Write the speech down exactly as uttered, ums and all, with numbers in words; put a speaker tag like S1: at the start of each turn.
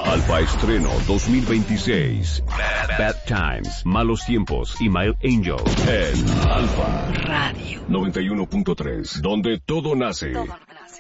S1: Alfa Estreno dos mil veintiséis. Bad Times, Malos Tiempos y My Angel en Alfa
S2: Radio
S1: noventa y uno punto tres, donde todo nace.
S2: Todo.